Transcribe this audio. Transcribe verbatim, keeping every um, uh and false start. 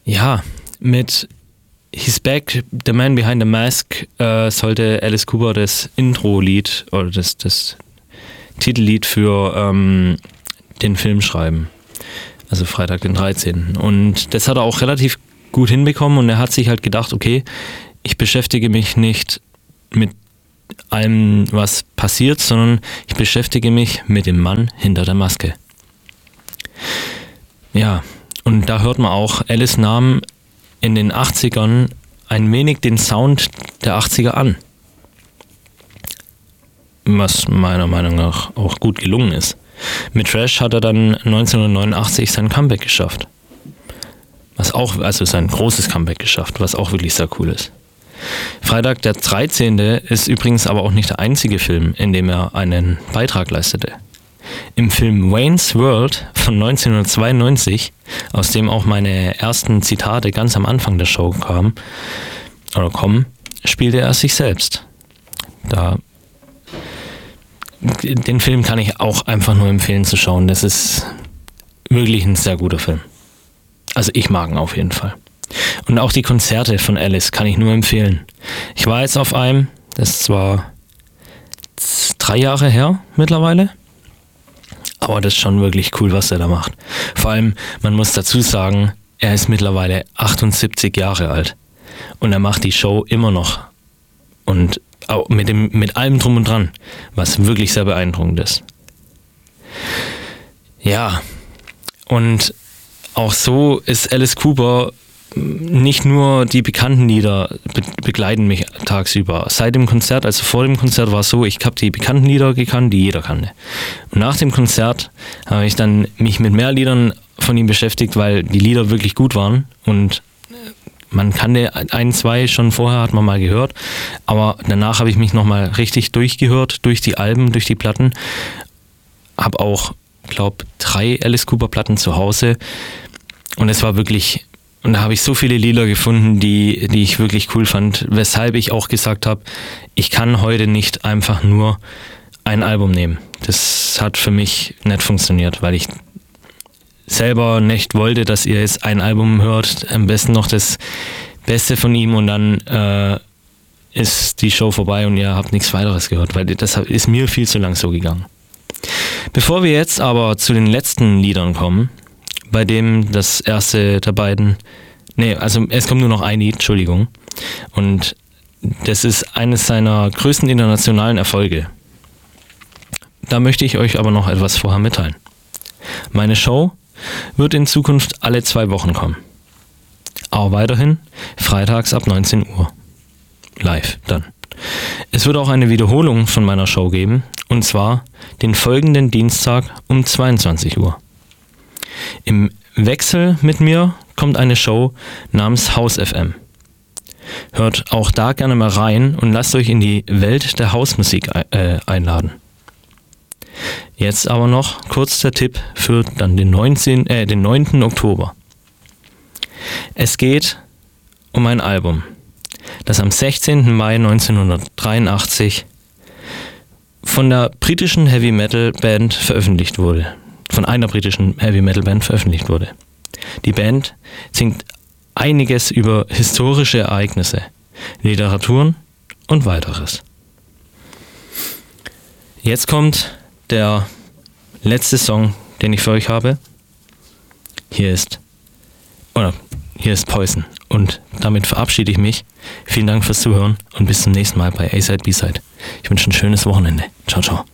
Ja, mit He's Back, The Man Behind the Mask äh, sollte Alice Cooper das Intro-Lied oder das, das Titellied für ähm, den Film schreiben. Also Freitag den dreizehnten Und das hat er auch relativ gut hinbekommen und er hat sich halt gedacht, okay, ich beschäftige mich nicht mit allem, was passiert, sondern ich beschäftige mich mit dem Mann hinter der Maske. Ja, und da hört man auch Alice Namen in den achtzigern ein wenig den Sound der achtziger an. Was meiner Meinung nach auch gut gelungen ist. Mit Trash hat er dann neunzehnhundertneunundachtzig sein Comeback geschafft. Was auch, also sein großes Comeback geschafft, was auch wirklich sehr cool ist. Freitag der dreizehnte ist übrigens aber auch nicht der einzige Film, in dem er einen Beitrag leistete. Im Film Wayne's World von neunzehnhundertzweiundneunzig, aus dem auch meine ersten Zitate ganz am Anfang der Show kamen, oder kommen, spielte er sich selbst. Da, den Film kann ich auch einfach nur empfehlen zu schauen. Das ist wirklich ein sehr guter Film. Also ich mag ihn auf jeden Fall. Und auch die Konzerte von Alice kann ich nur empfehlen. Ich war jetzt auf einem, das ist zwar drei Jahre her mittlerweile, aber das ist schon wirklich cool, was er da macht. Vor allem, man muss dazu sagen, er ist mittlerweile achtundsiebzig Jahre alt und er macht die Show immer noch. Und auch mit, dem, mit allem drum und dran, was wirklich sehr beeindruckend ist. Ja, und auch so ist Alice Cooper, nicht nur die bekannten Lieder be- begleiten mich tagsüber. Seit dem Konzert, also vor dem Konzert war es so, ich habe die bekannten Lieder gekannt, die jeder kannte. Und nach dem Konzert habe ich dann mich mit mehr Liedern von ihm beschäftigt, weil die Lieder wirklich gut waren und man kannte ein, zwei schon vorher, hat man mal gehört, aber danach habe ich mich nochmal richtig durchgehört, durch die Alben, durch die Platten. Habe auch, glaube drei Alice Cooper Platten zu Hause und es war wirklich... Und da habe ich so viele Lieder gefunden, die, die ich wirklich cool fand, weshalb ich auch gesagt habe, ich kann heute nicht einfach nur ein Album nehmen. Das hat für mich nicht funktioniert, weil ich selber nicht wollte, dass ihr jetzt ein Album hört, am besten noch das Beste von ihm und dann äh, ist die Show vorbei und ihr habt nichts weiteres gehört, weil das ist mir viel zu lang so gegangen. Bevor wir jetzt aber zu den letzten Liedern kommen, bei dem das erste der beiden, nee, also es kommt nur noch ein Lied, Entschuldigung, und das ist eines seiner größten internationalen Erfolge. Da möchte ich euch aber noch etwas vorher mitteilen. Meine Show wird in Zukunft alle zwei Wochen kommen. Aber weiterhin freitags ab neunzehn Uhr. Live dann. Es wird auch eine Wiederholung von meiner Show geben, und zwar den folgenden Dienstag um zweiundzwanzig Uhr. Im Wechsel mit mir kommt eine Show namens House F M. Hört auch da gerne mal rein und lasst euch in die Welt der Hausmusik äh, einladen. Jetzt aber noch kurz der Tipp für dann den, neunzehnten, äh, den neunten Oktober. Es geht um ein Album, das am sechzehnten Mai neunzehnhundertdreiundachtzig von der britischen Heavy Metal Band veröffentlicht wurde. von einer britischen Heavy Metal Band veröffentlicht wurde. Die Band singt einiges über historische Ereignisse, Literaturen und weiteres. Jetzt kommt der letzte Song, den ich für euch habe. Hier ist, oder hier ist Poison. Und damit verabschiede ich mich. Vielen Dank fürs Zuhören und bis zum nächsten Mal bei A-Side, B-Side. Ich wünsche ein schönes Wochenende. Ciao, ciao.